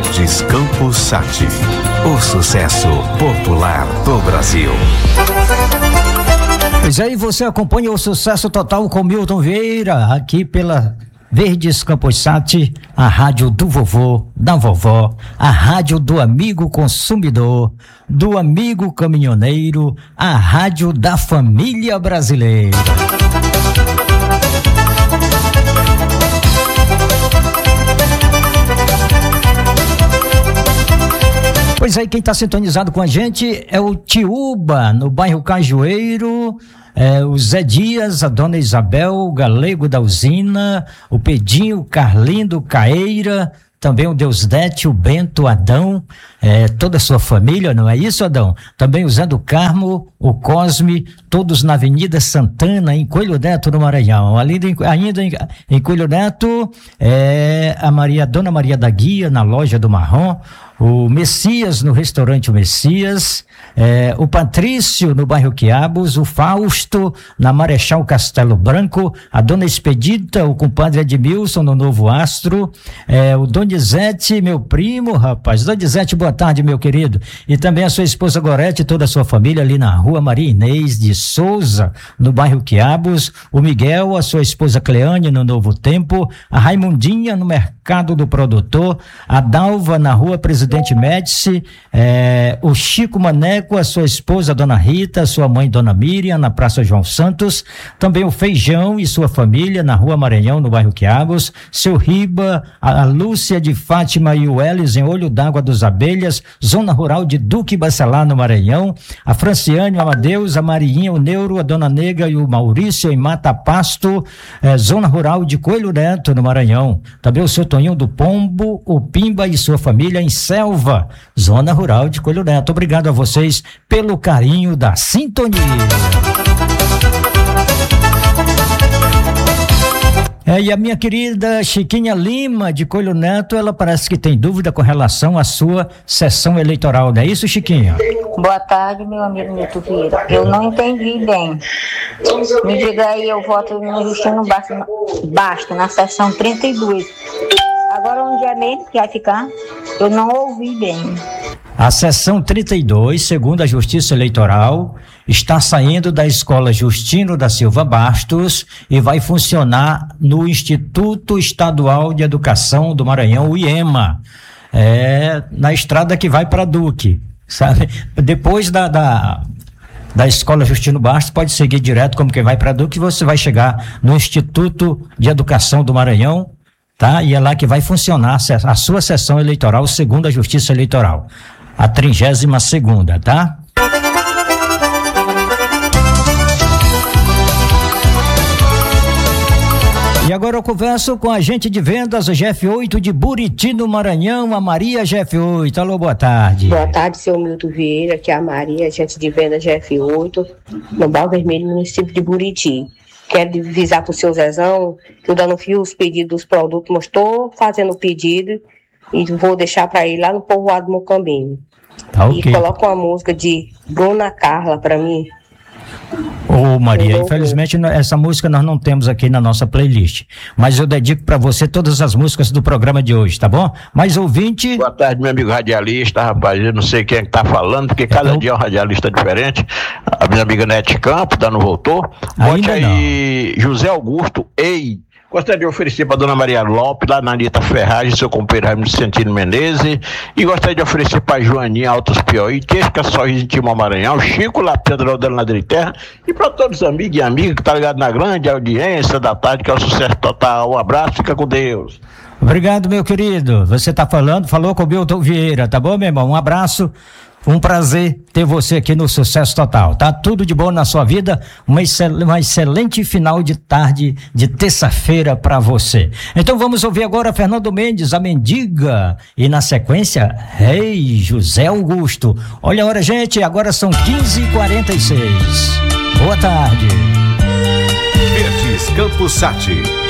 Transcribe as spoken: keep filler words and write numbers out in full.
Verdes Campos Sat, o sucesso popular do Brasil. Pois aí você acompanha o Sucesso Total com Milton Vieira, aqui pela Verdes Campos Sat, a rádio do vovô, da vovó, a rádio do amigo consumidor, do amigo caminhoneiro, a rádio da família brasileira. Pois aí, quem está sintonizado com a gente é o Tiúba, no bairro Cajueiro, é, o Zé Dias, a dona Isabel, o Galego da Usina, o Pedinho, o Carlindo Caeira, também o Deusdete, o Bento, o Adão, é, toda a sua família, não é isso, Adão? Também o Zé do Carmo, o Cosme, todos na Avenida Santana, em Coelho Neto, no Maranhão. Ali de, ainda em, em Coelho Neto, é, a Maria, Dona Maria da Guia, na loja do Marrom, o Messias no restaurante O Messias, é, o Patrício no bairro Quiabos, o Fausto na Marechal Castelo Branco, a dona Expedita, o compadre Edmilson no Novo Astro, é, o Donizete, meu primo, rapaz, Donizete, boa tarde, meu querido, e também a sua esposa Gorete e toda a sua família ali na rua Maria Inês de Souza, no bairro Quiabos, o Miguel, a sua esposa Cleane no Novo Tempo, a Raimundinha no Mercado do Produtor, a Dalva na rua Presidente Médici, é, o Chico Maneco, a sua esposa Dona Rita, a sua mãe Dona Miriam na Praça João Santos, também o Feijão e sua família na rua Maranhão, no bairro Quiabos, seu Riba, a, a Lúcia de Fátima e o Elis em Olho d'Água dos Abelhas, zona rural de Duque Bacelar no Maranhão, a Franciane, o Amadeus, a Mariinha, o Neuro, a Dona Nega e o Maurício em Mata Pasto, é, zona rural de Coelho Neto no Maranhão, também o seu Toninho do Pombo, o Pimba e sua família em Selva, zona rural de Coelho Neto. Obrigado a vocês pelo carinho da sintonia. É, e a minha querida Chiquinha Lima de Coelho Neto, ela parece que tem dúvida com relação à sua sessão eleitoral, não é isso, Chiquinha? Boa tarde, meu amigo Milton Vieira. Eu não entendi bem. Me diga aí, eu voto no Justino Basta, Basta na sessão trinta e dois. Agora onde é mesmo que vai ficar? Eu não ouvi bem. A sessão trinta e dois, segundo a Justiça Eleitoral, está saindo da Escola Justino da Silva Bastos e vai funcionar no Instituto Estadual de Educação do Maranhão, o IEMA, é, na estrada que vai para Duque, sabe? Depois da, da, da Escola Justino Bastos, pode seguir direto como quem vai para Duque, e você vai chegar no Instituto de Educação do Maranhão, tá? E é lá que vai funcionar a sua sessão eleitoral, segundo a Justiça Eleitoral, a trigésima segunda, tá? E agora eu converso com a agente de vendas G F oito de Buriti, no Maranhão, a Maria G F oito. Alô, boa tarde. Boa tarde, seu Milton Vieira, aqui é a Maria, agente de vendas G F oito, no Barro Vermelho, município de Buriti. Quero avisar para o seu Zezão que eu dando fio os pedidos dos produtos, mas estou fazendo o pedido e vou deixar para ir lá no povoado do Mocambinho. Tá, e okay. Coloca uma música de Dona Carla para mim. Ô Maria, infelizmente essa música nós não temos aqui na nossa playlist, mas eu dedico para você todas as músicas do programa de hoje, tá bom? Mais ouvinte... Boa tarde, meu amigo radialista, rapaz, eu não sei quem é que tá falando, porque cada eu... dia é um radialista diferente. A minha amiga Nete Campo, tá, não voltou? Bote aí, não. José Augusto, ei... Gostaria de oferecer para dona Maria Lopes, lá na Anitta Ferragem, seu companheiro Raimundo Vicentino Menezes. E gostaria de oferecer para Joaninha Altos Piauí, Tesca Sorriso em Timão Maranhão, Chico La Pedra Rodando na Terra. E para todos os amigos e amigas que tá ligado na grande audiência da tarde, que é o Sucesso Total. Um abraço, fica com Deus. Obrigado, meu querido. Você tá falando, falou com o Milton Vieira, tá bom, meu irmão? Um abraço. Um prazer ter você aqui no Sucesso Total, tá? Tudo de bom na sua vida, uma, excel, uma excelente final de tarde de terça-feira para você. Então vamos ouvir agora Fernando Mendes, a Mendiga, e na sequência, Rei José Augusto. Olha a hora, gente, agora são quinze e quarenta e seis. Boa tarde. Verdes Campos Sat.